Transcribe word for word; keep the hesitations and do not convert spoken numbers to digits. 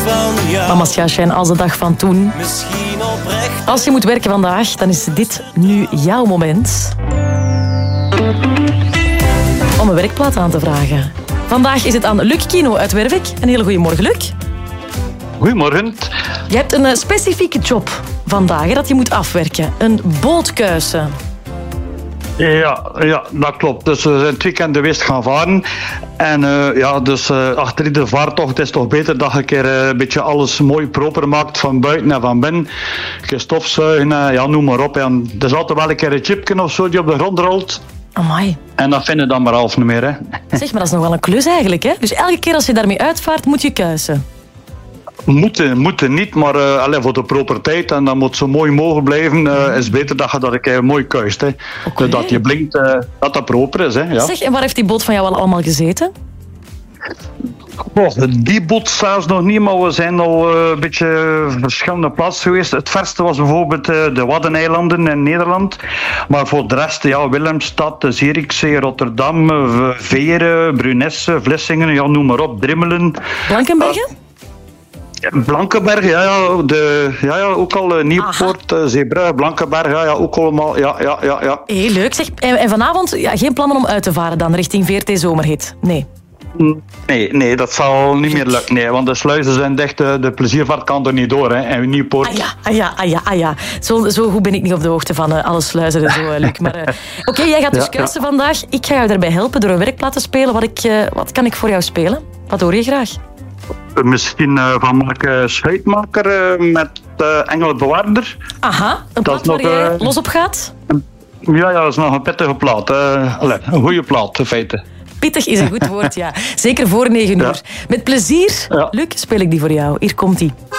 van jou. Mama's Sjaasje als de dag van toen. Misschien oprecht. Als je moet werken vandaag, dan is dit nu jouw moment om een werkplaats aan te vragen. Vandaag is het aan Luc Kino uit Werwijk. Een hele goede morgen, Luc. Goedemorgen. Je hebt een uh, specifieke job vandaag hè, dat je moet afwerken. Een bootkuisen. Ja, ja, dat klopt. Dus we zijn het weekend geweest gaan varen. En uh, ja, dus uh, achter iedere vaartocht is het toch beter dat je een keer uh, een beetje alles mooi proper maakt van buiten en van binnen. Een keer stofzuigen, uh, ja, noem maar op. En er is altijd wel een keer een chipje of zo die op de grond rolt. Amai. En dat vinden dan maar half niet meer. Hè. Zeg, maar dat is nog wel een klus eigenlijk, hè? Dus elke keer als je daarmee uitvaart, moet je kuisen. Moeten, moeten niet, maar uh, allez, voor de proper tijd. En dat moet zo mooi mogen blijven. Uh, is beter dat je dat een keer mooi kuist. Hè. Okay. Dat je blinkt, uh, dat dat proper is. Hè, ja. Zeg, en waar heeft die boot van jou al allemaal gezeten? Oh, die boot zelfs nog niet, maar we zijn al uh, een beetje verschillende plaatsen geweest. Het verste was bijvoorbeeld uh, de Waddeneilanden in Nederland. Maar voor de rest, ja, Willemstad, Zierikzee, Rotterdam, uh, Veeren, Brunesse, Vlissingen, ja, noem maar op, Drimmelen. Blankenbergen? Uh, Blankenberg, ja, ja, de, ja, ja ook al uh, Nieuwpoort, uh, Zeebrugge, Blankenberg, ja, ja, ook allemaal, ja, ja, ja. ja. Heel leuk, zeg. En, en vanavond ja, geen plannen om uit te varen dan, richting V R T Zomerhit? Nee. Nee, nee, dat zal niet meer lukken. Nee, want de sluizen zijn dicht, de, de pleziervaart kan er niet door. Hè. En Nieuwpoort... Ah ja, ah ja, ah ja, ah ja. Zo, zo goed ben ik niet op de hoogte van uh, alle sluizen en zo, uh, Luc. Maar uh, oké, okay, jij gaat dus ja, kuisen ja. vandaag. Ik ga jou daarbij helpen door een werkplaat te spelen. Wat, ik, uh, wat kan ik voor jou spelen? Wat hoor je graag? Misschien uh, van Marke Schuitmaker uh, met uh, Engelbewaarder. Aha, een plaat waar jij uh, los op gaat? Ja, ja, dat is nog een pittige plaat. Uh, allez, een goede plaat, in feite. Pittig is een goed woord, ja. Zeker voor negen uur. Ja. Met plezier, ja. Luc, speel ik die voor jou. Hier komt-ie.